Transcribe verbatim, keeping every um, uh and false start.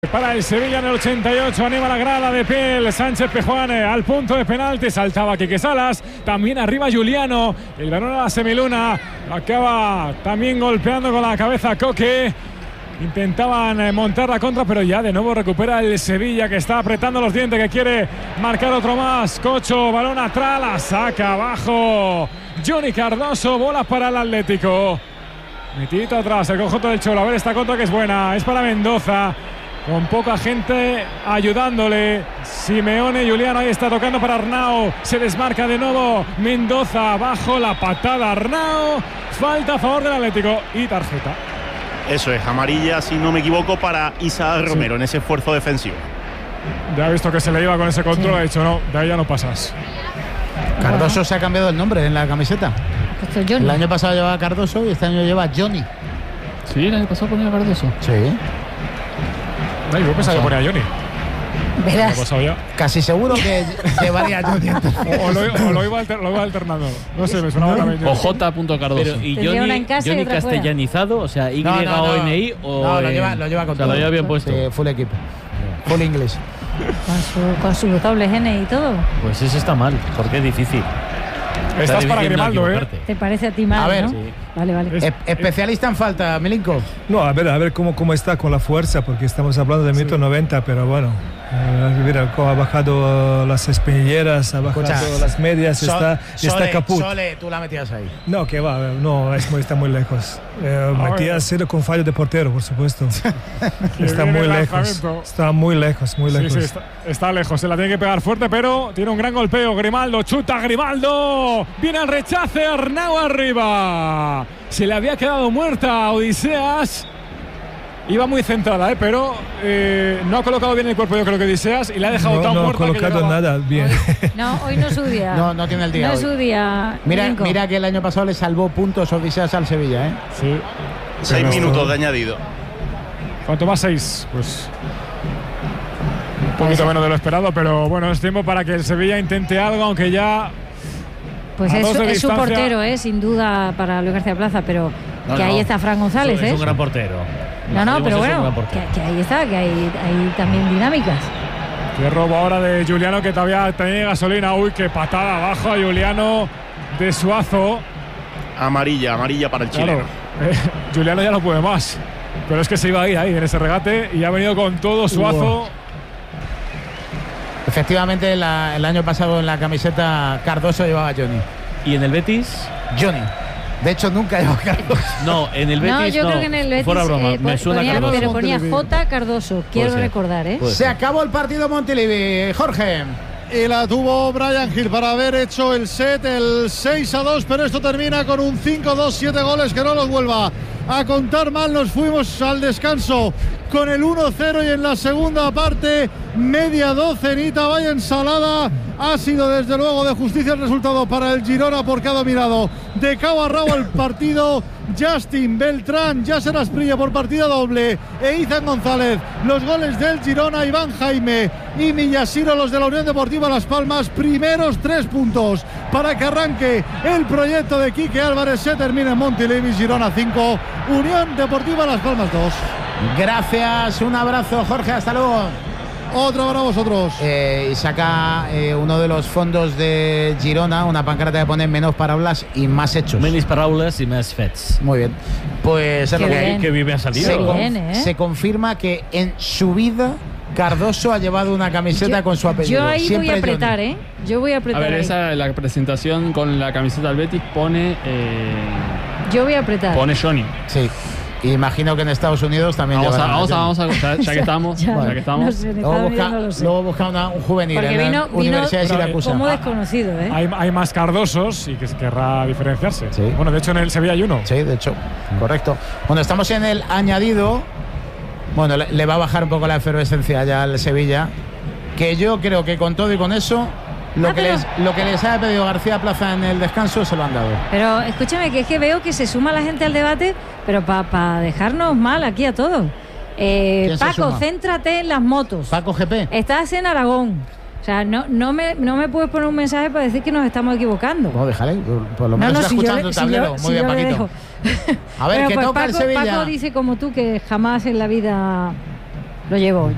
Para el Sevilla en el ochenta y ocho, anima la grada de piel. Sánchez Pizjuán al punto de penalti, saltaba Quique Salas, también arriba Juliano, el balón a la semiluna, acaba también golpeando con la cabeza Coque. Intentaban montar la contra, pero ya de nuevo recupera el Sevilla, que está apretando los dientes, que quiere marcar otro más. Cocho, balón atrás, la saca abajo Johnny Cardoso, bola para el Atlético. Metidito atrás el conjunto del Cholo. A ver esta contra, que es buena, es para Mendoza, con poca gente ayudándole. Simeone, Juliano, ahí está tocando para Arnau, se desmarca de nuevo Mendoza, abajo la patada Arnau, falta a favor del Atlético y tarjeta. Eso es, amarilla, si no me equivoco, para Isaac Romero, sí, en ese esfuerzo defensivo. Ya ha visto que se le iba con ese control, sí. Ha dicho no, de ahí ya no pasas. Cardoso bueno. Se ha cambiado el nombre en la camiseta. El año pasado llevaba Cardoso y este año lleva Johnny. Sí, el año pasado ponía Cardoso. Sí. Ay, yo pensaba que ponía Johnny. Verás, casi seguro que llevaría Johnny. o, o, lo, o lo, iba alter, lo iba alternando. No sé, me sonaba también. O J. Cardoso. Y Johnny, Johnny castellanizado, o sea, Y O N I o. No, lo lleva, lo lleva con o sea, todo. Lo lleva bien puesto. Sí, full equipo. Full inglés. Con su, con su doble N y todo. Pues eso está mal, porque es difícil. Estás para Grimaldo, ¿eh? ¿Te parece a ti mal? A ver, ¿no? sí. Vale, vale. Es, especialista en falta, Milinko. No, a ver, a ver cómo, cómo está con la fuerza, porque estamos hablando de metro noventa, pero bueno, eh, mira cómo ha bajado las espinilleras, ha bajado Escucha, las medias, so, está, Sole, está caput. Sole, tú la metías ahí. No, que va, no, es muy, está muy lejos. Eh, metías cero con fallo de portero, por supuesto. Está muy lejos, está muy lejos, muy lejos. Sí, sí, está, está lejos, se la tiene que pegar fuerte, pero tiene un gran golpeo. Grimaldo, chuta Grimaldo, viene al rechace, Arnau arriba. Se le había quedado muerta a Odiseas. Iba muy centrada, ¿eh? pero eh, no ha colocado bien el cuerpo, yo creo que Odiseas, y le ha dejado no, tan no muerta. No ha colocado nada bien. Hoy, no, hoy no es su día. No, no tiene el día. No hoy. es su día. Mira, mira que el año pasado le salvó puntos Odiseas al Sevilla, ¿eh? Sí. Seis minutos de añadido. ¿Cuánto más? Seis. Pues. Un poquito menos de lo esperado, pero bueno, es tiempo para que el Sevilla intente algo, aunque ya. Pues es, es su portero, ¿eh? Sin duda, para Luis García Plaza, pero no, que no. ahí está Fran González, es, ¿eh? Es un gran portero. No, no, pero bueno, que, que ahí está, que hay, hay también dinámicas. Qué robo ahora de Juliano, que todavía tiene gasolina. Uy, qué patada abajo a Juliano de Suazo. Amarilla, amarilla para el chileno. Claro, eh, Juliano ya no puede más, pero es que se iba a ir ahí en ese regate y ha venido con todo Suazo. Wow. Efectivamente, la, el año pasado en la camiseta Cardoso llevaba a Johnny. ¿Y en el Betis? Johnny. De hecho, nunca llevaba a Cardoso. No, en el Betis no. Yo no. creo que en el Betis. Fuera broma, eh, me suena ponía, Cardoso. Pero ponía J. Cardoso, quiero recordar, ¿eh? Se acabó el partido Montilivi, Jorge. Y la tuvo Bryan Gil para haber hecho el set, el seis a dos, pero esto termina con un cinco dos, siete goles, que no los vuelva a contar mal. Nos fuimos al descanso con el uno cero y en la segunda parte, media docenita, vaya ensalada. Ha sido desde luego de justicia el resultado para el Girona, porque ha dominado de cabo a rabo el partido. Justin Beltrán, Yasser Asprilla por partida doble e Izan González los goles del Girona, Iván Jaime y Millasiro los de la Unión Deportiva Las Palmas. Primeros tres puntos para que arranque el proyecto de Quique Álvarez. Se termina en Montilivi. Girona cinco, Unión Deportiva Las Palmas dos. Gracias, un abrazo, Jorge, hasta luego. Otro para vosotros. Eh, y saca eh, uno de los fondos de Girona, una pancarta que pone menos paraulas y más hechos. Menos paraulas y más fets. Muy bien. Pues es lo que, que vive a salir. Se, bien, ¿eh? se confirma que en su vida Cardoso ha llevado una camiseta yo, con su apellido. Yo ahí Siempre voy a apretar, Johnny. ¿eh? Yo voy a apretar. A ver, ahí. esa la presentación con la camiseta del Betis pone. Eh, yo voy a apretar. Pone Johnny. Sí. Imagino que en Estados Unidos también vamos a, a vamos a, vamos a, ya, ya que estamos, ya, ya, ya que estamos. No sé, luego, busca, no luego busca una, un juvenil porque en vino, la Universidad vino de Siracusa. como desconocido, ¿eh? Hay, hay más Cardosos y que se querrá diferenciarse. Sí. Bueno, de hecho en el Sevilla hay uno. Sí, de hecho, correcto. Bueno, estamos en el añadido. Bueno, le, le va a bajar un poco la efervescencia ya al Sevilla, que yo creo que con todo y con eso Lo, ah, que les, lo que les ha pedido García Plaza en el descanso se lo han dado. Pero escúchame, que es que veo que se suma la gente al debate, pero para pa dejarnos mal aquí a todos. Eh, Paco, céntrate en las motos. Paco G P. Estás en Aragón. O sea, no, no, me, no me puedes poner un mensaje para decir que nos estamos equivocando. No, déjale, por lo menos no, no, está si escuchando yo, el tablero. Si Muy si bien, Paquito. A ver, ¿qué pues toca Paco, el Sevilla? Paco dice como tú que jamás en la vida lo llevo.